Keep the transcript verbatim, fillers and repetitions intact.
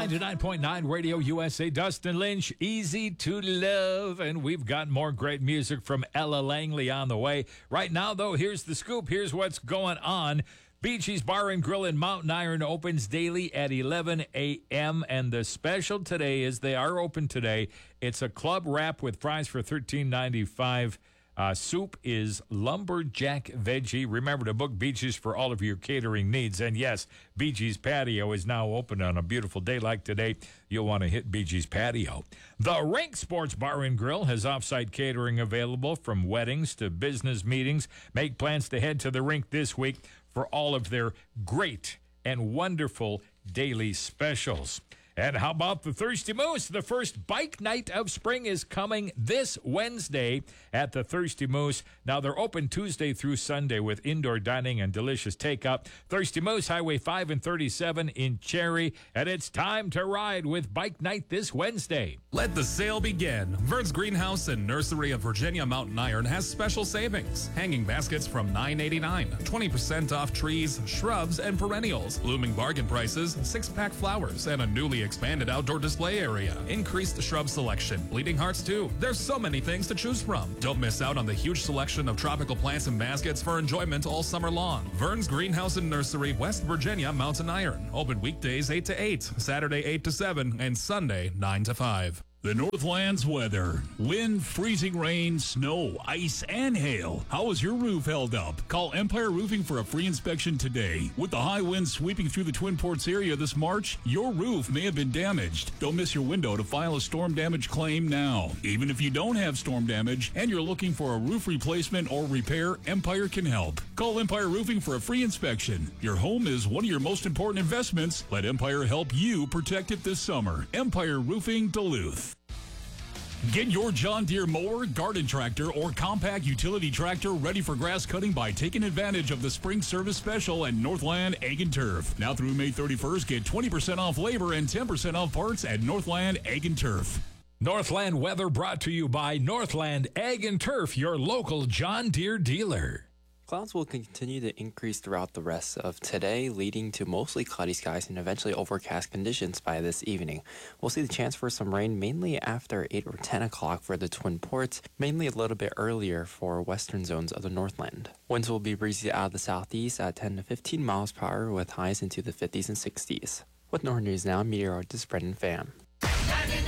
ninety-nine point nine Radio U S A, Dustin Lynch, Easy to Love. And we've got more great music from Ella Langley on the way. Right now, though, here's the scoop. Here's what's going on. Bee Gees Bar and Grill in Mountain Iron opens daily at eleven a.m. And the special today is they are open today. It's a club wrap with fries for thirteen ninety-five. Uh, soup is lumberjack veggie. Remember to book Bee Gees for all of your catering needs. And yes, Bee Gees Patio is now open on a beautiful day like today. You'll want to hit Bee Gees Patio. The Rink Sports Bar and Grill has off-site catering available from weddings to business meetings. Make plans to head to the rink this week for all of their great and wonderful daily specials. And how about the Thirsty Moose? The first bike night of spring is coming this Wednesday at the Thirsty Moose. Now, they're open Tuesday through Sunday with indoor dining and delicious takeout. Thirsty Moose, Highway five and thirty-seven in Cherry. And it's time to ride with Bike Night this Wednesday. Let the sale begin. Vern's Greenhouse and Nursery of Virginia Mountain Iron has special savings. Hanging baskets from nine eighty-nine. twenty percent off trees, shrubs, and perennials. Looming bargain prices, six-pack flowers, and a newly expanded outdoor display area. Increased shrub selection. Bleeding hearts, too. There's so many things to choose from. Don't miss out on the huge selection of tropical plants and baskets for enjoyment all summer long. Vern's Greenhouse and Nursery, West Virginia Mountain Iron. Open weekdays eight to eight, Saturday eight to seven, and Sunday nine to five. The Northland's weather. Wind, freezing rain, snow, ice, and hail. How has your roof held up? Call Empire Roofing for a free inspection today. With the high winds sweeping through the Twin Ports area this March, your roof may have been damaged. Don't miss your window to file a storm damage claim now. Even if you don't have storm damage and you're looking for a roof replacement or repair, Empire can help. Call Empire Roofing for a free inspection. Your home is one of your most important investments. Let Empire help you protect it this summer. Empire Roofing, Duluth. Get your John Deere mower, garden tractor, or compact utility tractor ready for grass cutting by taking advantage of the spring service special at Northland Ag and Turf. Now through May thirty-first, get twenty percent off labor and ten percent off parts at Northland Ag and Turf. Northland weather brought to you by Northland Ag and Turf, your local John Deere dealer. Clouds will continue to increase throughout the rest of today, leading to mostly cloudy skies and eventually overcast conditions by this evening. We'll see the chance for some rain mainly after eight or ten o'clock for the Twin Ports, mainly a little bit earlier for western zones of the Northland. Winds will be breezy out of the southeast at ten to fifteen miles per hour with highs into the fifties and sixties. With Northern News Now, meteorologist Brendan Pham.